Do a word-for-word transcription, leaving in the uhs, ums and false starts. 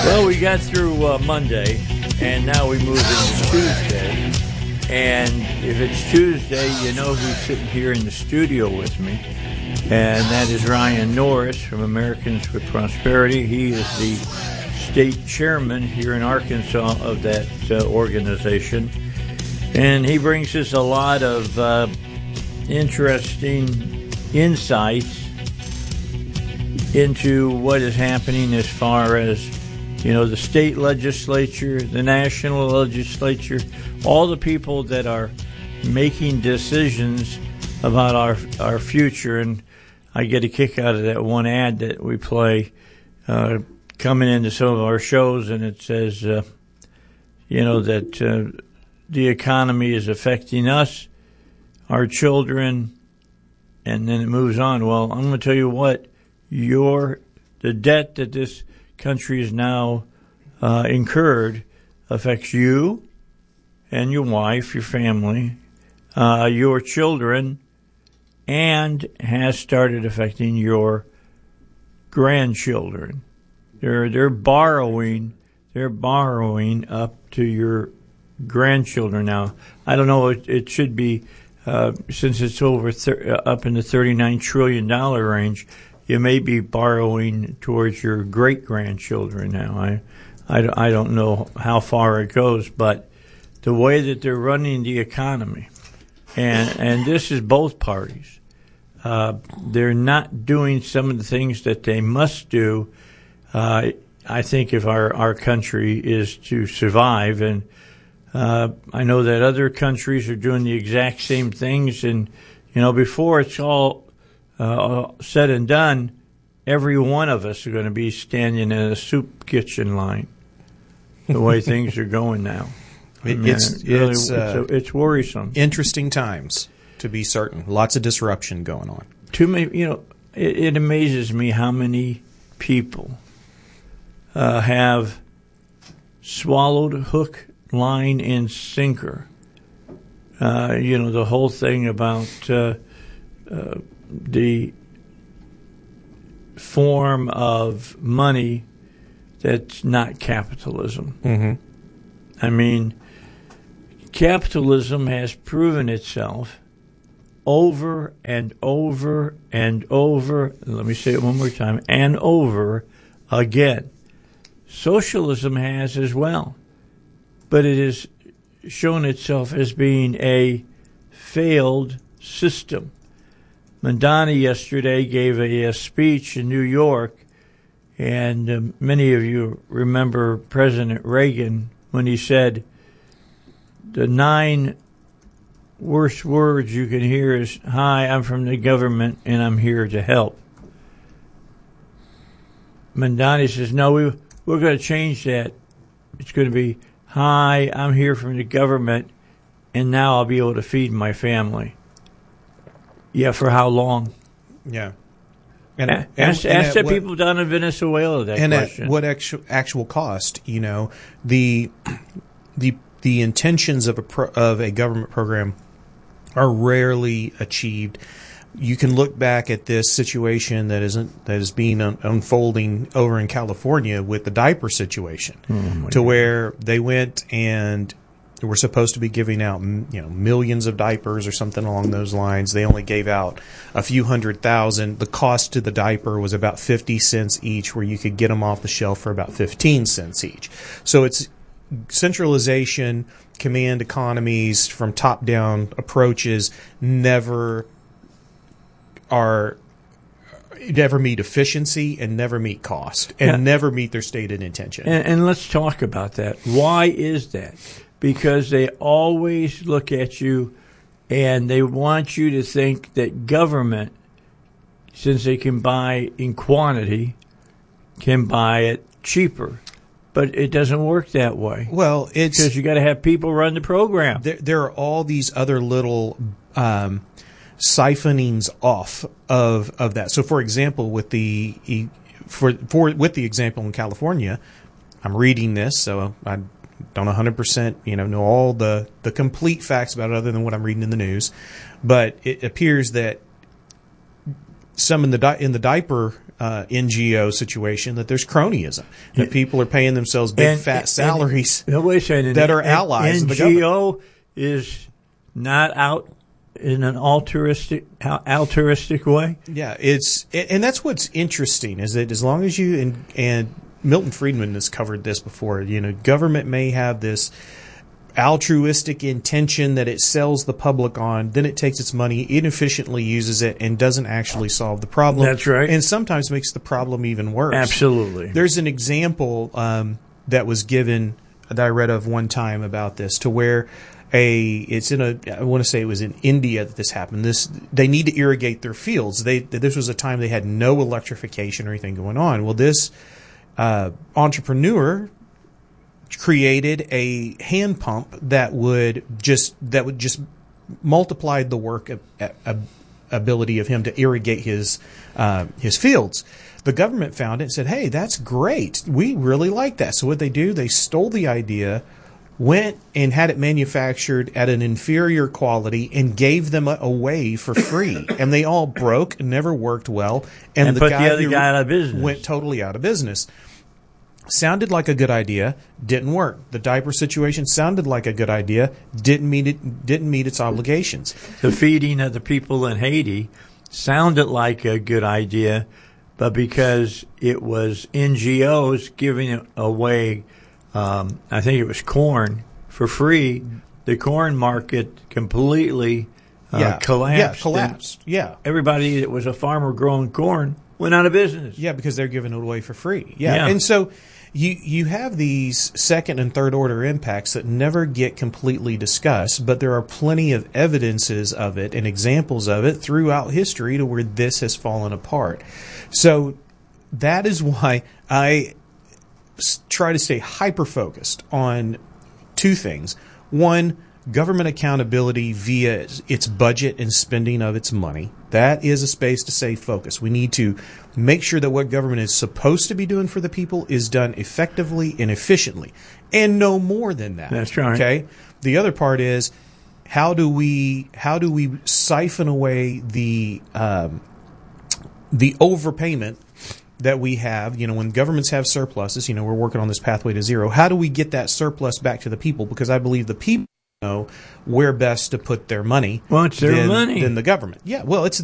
Well, we got through uh, Monday, and now we move into Tuesday. And if it's Tuesday, you know who's sitting here in the studio with me, and that is Ryan Norris from Americans with Prosperity. He is the state chairman here in Arkansas of that uh, organization, and he brings us a lot of uh, interesting insights into what is happening as far as, you know, the state legislature, the national legislature, all the people that are making decisions about our our future. And I get a kick out of that one ad that we play uh, coming into some of our shows, and it says, uh, you know, that uh, the economy is affecting us, our children, and then it moves on. Well, I'm going to tell you what, your the debt that this country is now uh, incurred affects you and your wife, your family, uh, your children, and has started affecting your grandchildren. They're they're borrowing, they're borrowing up to your grandchildren now. I don't know. It, it should be uh, since it's over thir- up in the thirty-nine trillion dollar range. You may be borrowing towards your great grandchildren now. I, I, I don't know how far it goes, but the way that they're running the economy, and and this is both parties. Uh, they're not doing some of the things that they must do. Uh, I think if our, our country is to survive, and uh, I know that other countries are doing the exact same things, and you know, before it's all uh, said and done, every one of us are going to be standing in a soup kitchen line. The way things are going now. I mean, it's really, it's, uh, it's, it's worrisome. Interesting times, to be certain. Lots of disruption going on. Too many, you know, it, it amazes me how many people uh, have swallowed hook, line, and sinker. Uh, you know, the whole thing about uh, uh, the form of money that's not capitalism. Mm-hmm. I mean, capitalism has proven itself over and over and over, let me say it one more time, and over again. Socialism has as well, but it has shown itself as being a failed system. Mandani yesterday gave a, a speech in New York, and uh, many of you remember President Reagan when he said, the nine worst words you can hear is, hi, I'm from the government and I'm here to help. Mandani says, no, we, we're going to change that. It's going to be, hi, I'm here from the government and now I'll be able to feed my family. Yeah, for how long? Yeah. And, and, ask and ask the what, people down in Venezuela that and question. And at what actual, actual cost? You know, the the the intentions of a pro, of a government program are rarely achieved. You can look back at this situation that isn't that is being un, unfolding over in California with the diaper situation, oh to God. Where they went and were supposed to be giving out, you know, millions of diapers or something along those lines. They only gave out a few hundred thousand. The cost to the diaper was about fifty cents each, where you could get them off the shelf for about fifteen cents each. So it's centralization, command economies from top-down approaches never are never meet efficiency and never meet cost and yeah. never meet their stated intention. And, and let's talk about that. Why is that? Because they always look at you and they want you to think that government, since they can buy in quantity, can buy it cheaper. But it doesn't work that way. Well, it's because you got to have people run the program. There, there are all these other little um, siphonings off of of that. So, for example, with the for for with the example in California, I'm reading this, so I don't one hundred percent you know know all the the complete facts about it other than what I'm reading in the news, but it appears that some in the di- in the diaper uh, N G O situation that there's cronyism, that people are paying themselves big And- fat and- salaries No, wait a second. that are An- allies of the N G O is not out in an altruistic al- altruistic way. Yeah, it's and that's what's interesting is that as long as you and and Milton Friedman has covered this before, you know, government may have this altruistic intention that it sells the public on, then it takes its money, inefficiently uses it, and doesn't actually solve the problem. That's right. And sometimes makes the problem even worse. Absolutely. There's an example um, that was given that I read of one time about this, to where a it's in a I want to say it was in India that this happened. This they need to irrigate their fields. They this was a time they had no electrification or anything going on. Well, this uh, entrepreneur created a hand pump that would just that would just multiplied the work of, of, ability of him to irrigate his uh, his fields. The government found it and said, "Hey, that's great. We really like that." So what they do, they stole the idea, went and had it manufactured at an inferior quality, and gave them a- away for free. And they all broke, never worked well, and, And the put guy the other who guy out of business. went totally out of business. Sounded like a good idea, didn't work. The diaper situation sounded like a good idea, didn't meet it, didn't meet its obligations. The feeding of the people in Haiti sounded like a good idea, but because it was N G Os giving away, um, I think it was corn for free, the corn market completely uh, yeah, collapsed. Yeah, collapsed. Yeah, Everybody that was a farmer growing corn went out of business. yeah, because they're giving it away for free. Yeah, Yeah. and so you you have these second and third order impacts that never get completely discussed, but there are plenty of evidences of it and examples of it throughout history to where this has fallen apart. So that is why I s- try to stay hyper focused on two things. One, government accountability via its budget and spending of its money. That is a space to stay focused. We need to make sure that what government is supposed to be doing for the people is done effectively and efficiently, and no more than that. That's right. Okay. The other part is how do we how do we siphon away the um, the overpayment that we have, you know, when governments have surpluses, you know, we're working on this pathway to zero. How do we get that surplus back to the people? Because I believe the people know where best to put their money. Well, it's their than, money. than the government. Yeah, well, it's